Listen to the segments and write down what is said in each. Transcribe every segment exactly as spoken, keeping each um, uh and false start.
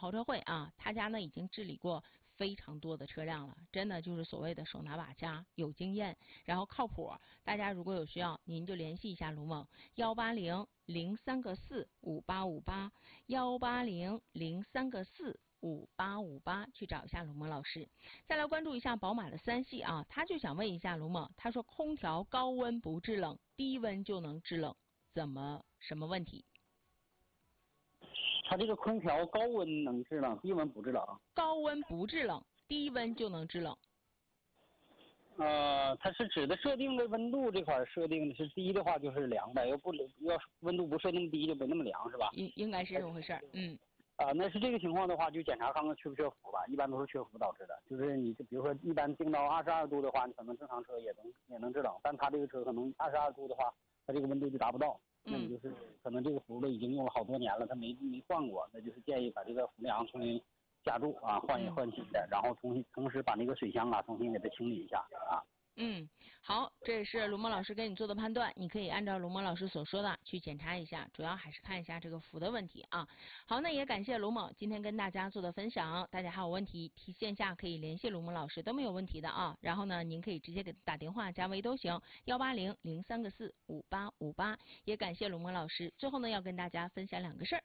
豪车会啊，他家呢已经治理过非常多的车辆了，真的就是所谓的手拿把掐，有经验，然后靠谱。大家如果有需要，您就联系一下卢猛，幺八零零三个四五八五八，幺八零零三个四五八五八，去找一下卢猛老师。再来关注一下宝马的三系啊，他就想问一下卢猛，他说空调高温不制冷，低温就能制冷，怎么什么问题？ 它这个空调高温能制冷，低温不制冷。 高温不制冷，低温就能制冷。 呃，它是指的设定的温度这块设定的是低的话就是凉呗，要不要温度不设定低就没那么凉是吧？ 应应该是这么回事儿，嗯。 啊、呃，那是这个情况的话，就检查看看缺不缺氟吧，一般都是缺氟导致的。就是你比如说一般定到二十二度的话，你可能正常车也能也能制冷，但它这个车可能二十二度的话，它这个温度就达不到。那你就是可能这个氟的已经用了好多年了，它没没换过，那就是建议把这个氟量重新加注啊，换一换新的，然后重新同时把那个水箱啊重新给它清理一下啊。 嗯，好，这也是卢猛老师给你做的判断，你可以按照卢猛老师所说的去检查一下，主要还是看一下这个氟的问题啊。好，那也感谢卢猛今天跟大家做的分享，大家还有问题提线下可以联系卢猛老师都没有问题的啊。然后呢，您可以直接给他打电话加微都行，幺八零零三个四五八五八。也感谢卢猛老师。最后呢，要跟大家分享两个事儿。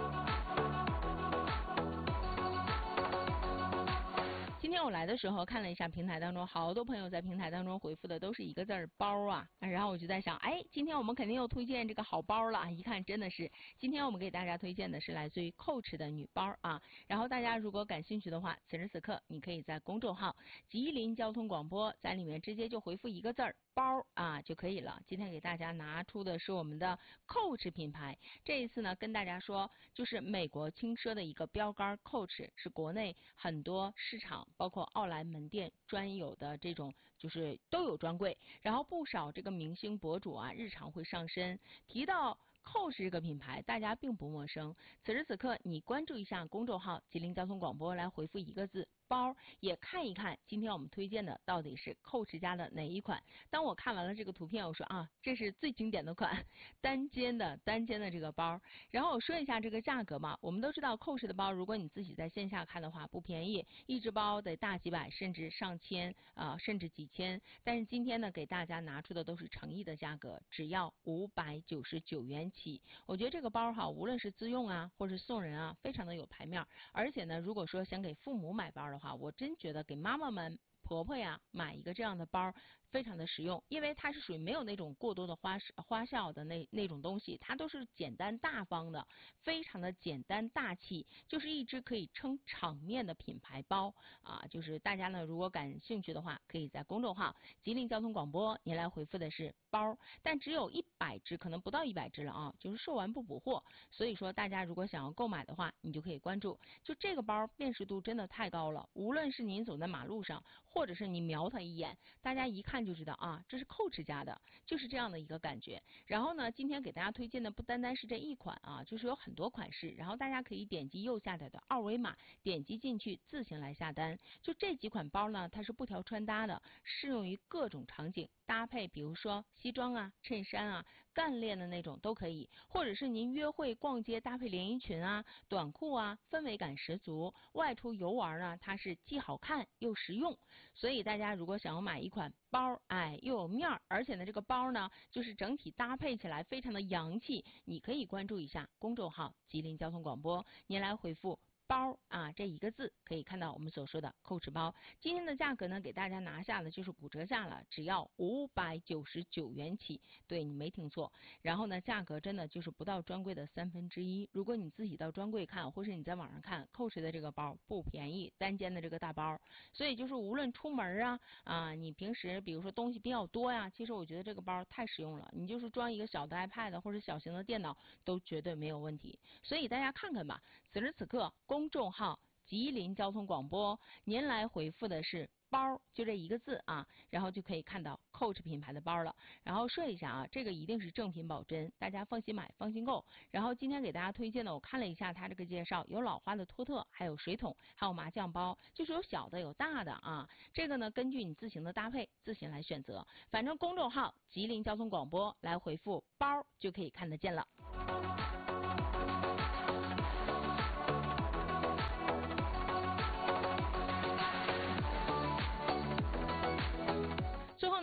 今天我来的时候看了一下平台当中，好多朋友在平台当中回复的都是一个字儿包啊，然后我就在想，哎，今天我们肯定又推荐这个好包了。一看真的是，今天我们给大家推荐的是来自于 Coach 的女包啊。然后大家如果感兴趣的话，此时此刻你可以在公众号吉林交通广播在里面直接就回复一个字儿包啊就可以了。今天给大家拿出的是我们的 Coach 品牌，这一次呢跟大家说，就是美国轻奢的一个标杆 Coach， 是国内很多市场包括奥莱门店专有的这种，就是都有专柜，然后不少这个明星博主啊日常会上身，提到Coach 这个品牌大家并不陌生。此时此刻你关注一下公众号吉林交通广播，来回复一个字包，也看一看今天我们推荐的到底是 Coach 家的哪一款。当我看完了这个图片，我说啊，这是最经典的款，单肩的单肩的这个包。然后我说一下这个价格嘛，我们都知道 Coach 的包，如果你自己在线下看的话不便宜，一只包得大几百甚至上千啊、呃，甚至几千。但是今天呢，给大家拿出的都是诚意的价格，只要五百九十九元起。我觉得这个包哈，无论是自用啊，或是送人啊，非常的有排面。而且呢，如果说想给父母买包的话，我真觉得给妈妈们婆婆呀买一个这样的包非常的实用，因为它是属于没有那种过多的花花哨的那那种东西，它都是简单大方的，非常的简单大气，就是一只可以撑场面的品牌包啊。就是大家呢如果感兴趣的话，可以在公众号吉林交通广播您来回复的是包，但只有一百只，可能不到一百只了啊，就是售完不补货。所以说大家如果想要购买的话，你就可以关注。就这个包辨识度真的太高了，无论是您走在马路上，或者是你瞄它一眼，大家一看就知道啊，这是 Coach 家的，就是这样的一个感觉。然后呢，今天给大家推荐的不单单是这一款啊，就是有很多款式，然后大家可以点击右下角的二维码，点击进去自行来下单。就这几款包呢，它是不调穿搭的，适用于各种场景搭配，比如说西装啊、衬衫啊、干练的那种都可以，或者是您约会逛街搭配连衣裙啊、短裤啊，氛围感十足。外出游玩呢，它是既好看又实用。所以大家如果想要买一款包，哎，又有面儿，而且呢这个包呢就是整体搭配起来非常的洋气，你可以关注一下公众号吉林交通广播，您来回复包啊这一个字，可以看到我们所说的 Coach 包。今天的价格呢给大家拿下的就是骨折价了，只要五百九十九元起。对，你没听错。然后呢价格真的就是不到专柜的三分之一。如果你自己到专柜看，或是你在网上看 Coach 的这个包不便宜，单肩的这个大包。所以就是无论出门啊啊，你平时比如说东西比较多呀，其实我觉得这个包太实用了，你就是装一个小的 iPad 或者小型的电脑都绝对没有问题。所以大家看看吧，此时此刻公众号吉林交通广播，您来回复的是包，就这一个字啊，然后就可以看到 Coach 品牌的包了。然后说一下啊，这个一定是正品保真，大家放心买放心购。然后今天给大家推荐的，我看了一下它这个介绍，有老花的托特，还有水桶，还有麻将包，就是有小的有大的啊。这个呢根据你自行的搭配自行来选择，反正公众号吉林交通广播来回复包就可以看得见了。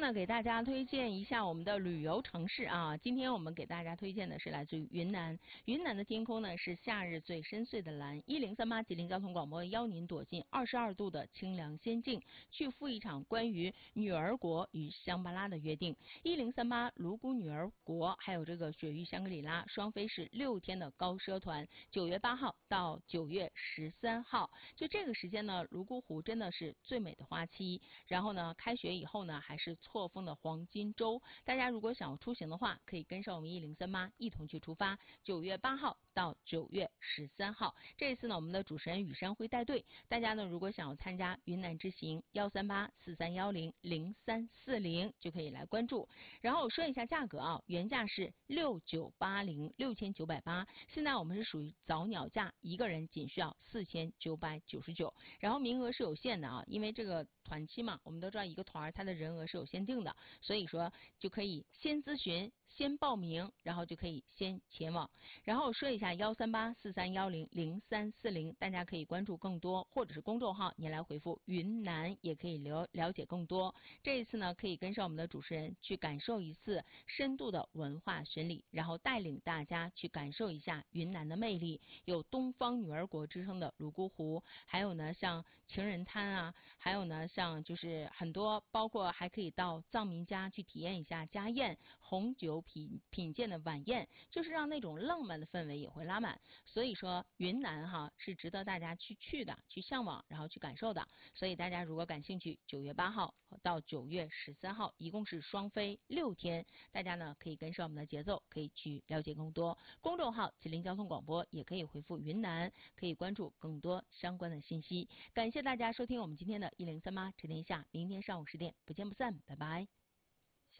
呢，给大家推荐一下我们的旅游城市啊。今天我们给大家推荐的是来自于云南，云南的天空呢是夏日最深邃的蓝。一零三八吉林交通广播邀您躲进二十二度的清凉仙境，去赴一场关于女儿国与香巴拉的约定。一零三八泸沽女儿国还有这个雪域香格里拉双飞是六天的高奢团，九月八号到九月十三号，就这个时间呢，泸沽湖真的是最美的花期。然后呢，开学以后呢，还是错峰的黄金周。大家如果想要出行的话，可以跟上我们一零三八一同去出发。九月八号到九月十三号，这一次呢，我们的主持人雨山会带队。大家呢，如果想要参加云南之行，幺三八四三幺零零三四零就可以来关注。然后我说一下价格啊，原价是六九八零六千九百八，现在我们是属于早鸟价，一个人仅需要四千九百九十九。然后名额是有限的啊，因为这个团期嘛，我们都知道一个团它的人额是有限定的，所以说就可以先咨询。先报名，然后就可以先前往。然后说一下幺三八四三幺零零三四零，大家可以关注更多，或者是公众号你来回复云南，也可以了了解更多。这一次呢，可以跟上我们的主持人去感受一次深度的文化巡礼，然后带领大家去感受一下云南的魅力。有东方女儿国之称的泸沽湖，还有呢像情人滩啊，还有呢像就是很多，包括还可以到藏民家去体验一下家宴、红酒品品鉴的晚宴，就是让那种浪漫的氛围也会拉满。所以说云南哈是值得大家去去的，去向往，然后去感受的。所以大家如果感兴趣，九月八号到九月十三号，一共是双飞六天，大家呢可以跟上我们的节奏，可以去了解更多。公众号吉林交通广播也可以回复云南，可以关注更多相关的信息。感谢大家收听我们今天的一零三八陈天下，明天上午十点不见不散，拜拜。